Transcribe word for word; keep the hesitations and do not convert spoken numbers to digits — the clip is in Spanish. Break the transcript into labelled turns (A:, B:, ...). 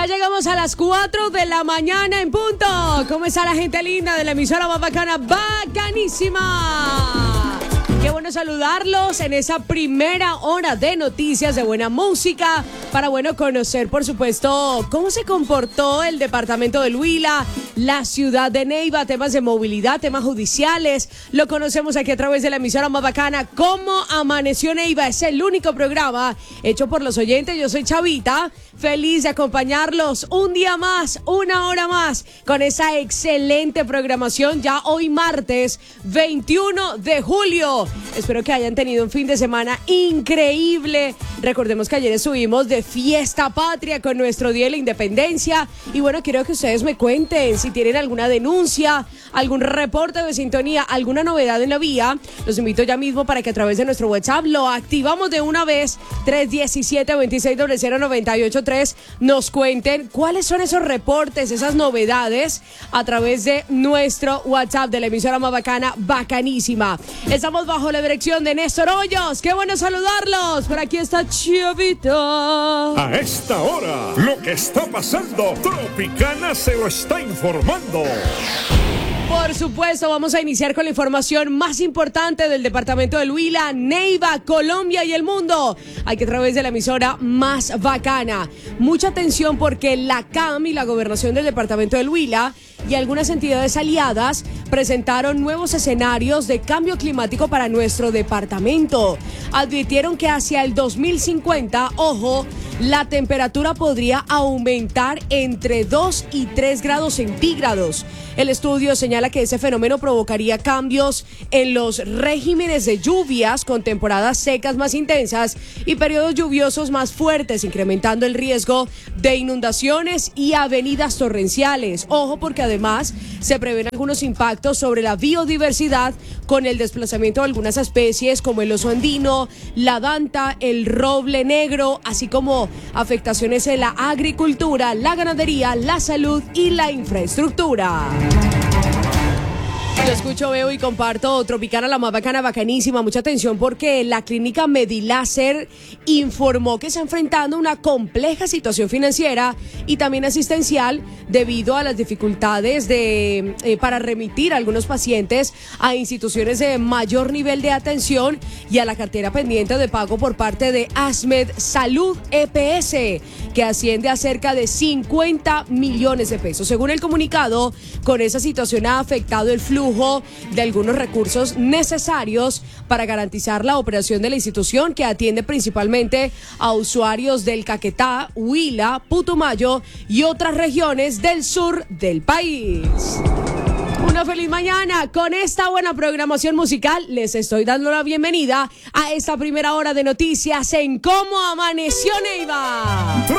A: llegamos a las cuatro de la mañana en punto. ¿Cómo está la gente linda de la emisora más bacana? ¡Bacanísima! Qué bueno saludarlos en esa primera hora de noticias de buena música para, bueno, conocer, por supuesto, cómo se comportó el departamento del Huila, la ciudad de Neiva, temas de movilidad, temas judiciales. Lo conocemos aquí a través de la emisora más bacana. ¿Cómo amaneció Neiva? Es el único programa hecho por los oyentes. Yo soy Chavita, feliz de acompañarlos un día más, una hora más, con esa excelente programación ya hoy martes veintiuno de julio. Espero que hayan tenido un fin de semana increíble. Recordemos que ayer estuvimos de fiesta patria con nuestro Día de la Independencia. Y bueno, quiero que ustedes me cuenten si tienen alguna denuncia, algún reporte de sintonía, alguna novedad en la vía. Los invito ya mismo para que a través de nuestro WhatsApp lo activamos de una vez. tres uno siete, dos seis cero cero, nueve ocho tres. Nos cuenten cuáles son esos reportes, esas novedades a través de nuestro WhatsApp de la emisora más bacana, Bacanísima. Estamos bajo la dirección de Néstor Hoyos. Qué bueno saludarlos. Por aquí está Chavita.
B: A esta hora, lo que está pasando, Tropicana se lo está informando.
A: Por supuesto, vamos a iniciar con la información más importante del departamento del Huila, Neiva, Colombia y el mundo. Aquí a través de la emisora más bacana. Mucha atención porque la C A M y la gobernación del departamento del Huila y algunas entidades aliadas presentaron nuevos escenarios de cambio climático para nuestro departamento. Advirtieron que hacia el dos mil cincuenta, ojo, la temperatura podría aumentar entre dos y tres grados centígrados. El estudio señala que ese fenómeno provocaría cambios en los regímenes de lluvias con temporadas secas más intensas y periodos lluviosos más fuertes, incrementando el riesgo de inundaciones y avenidas torrenciales. Ojo, porque además se prevén algunos impactos sobre la biodiversidad con el desplazamiento de algunas especies como el oso andino, la danta, el roble negro, así como afectaciones en la agricultura, la ganadería, la salud y la infraestructura. Yo escucho, veo y comparto Tropicana, la más bacana, bacanísima. Mucha atención porque la clínica Mediláser informó que está enfrentando una compleja situación financiera y también asistencial debido a las dificultades de eh, para remitir a algunos pacientes a instituciones de mayor nivel de atención y a la cartera pendiente de pago por parte de ASMED Salud E P S, que asciende a cerca de cincuenta millones de pesos. Según el comunicado, con esa situación ha afectado el flujo de algunos recursos necesarios para garantizar la operación de la institución, que atiende principalmente a usuarios del Caquetá, Huila, Putumayo y otras regiones del sur del país. Una feliz mañana. Con esta buena programación musical les estoy dando la bienvenida a esta primera hora de noticias en Cómo Amaneció Neiva.